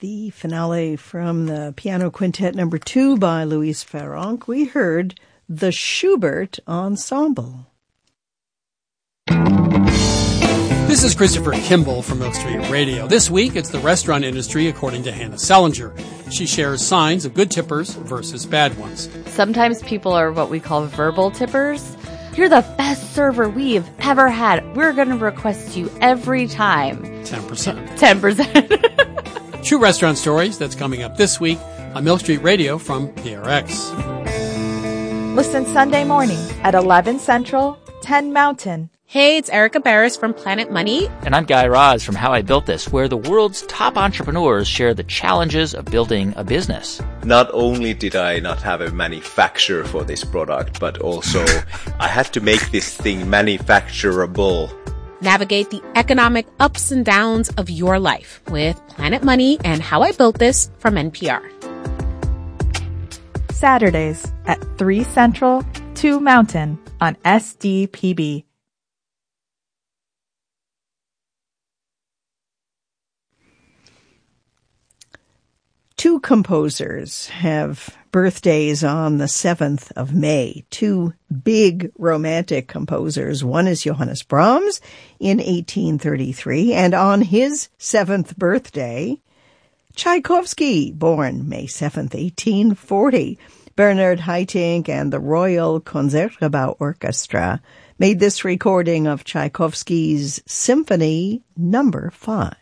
the finale from the Piano Quintet No. 2 by Louise Farrenc, we heard the Schubert Ensemble. This is Christopher Kimball from Milk Street Radio. This week, it's the restaurant industry according to Hannah Selinger. She shares signs of good tippers versus bad ones. Sometimes people are what we call verbal tippers. You're the best server we've ever had. We're going to request you every time. 10%. 10%. True Restaurant Stories, that's coming up this week on Milk Street Radio from PRX. Listen Sunday morning at 11 Central, 10 Mountain. Hey, it's Erica Barris from Planet Money. And I'm Guy Raz from How I Built This, where the world's top entrepreneurs share the challenges of building a business. Not only did I not have a manufacturer for this product, but also I had to make this thing manufacturable. Navigate the economic ups and downs of your life with Planet Money and How I Built This from NPR. Saturdays at 3 Central, 2 Mountain on SDPB. Two composers have birthdays on the 7th of May. Two big romantic composers. One is Johannes Brahms in 1833, and on his 7th birthday, Tchaikovsky, born May 7th, 1840. Bernard Haitink and the Royal Concertgebouw Orchestra made this recording of Tchaikovsky's Symphony No. 5.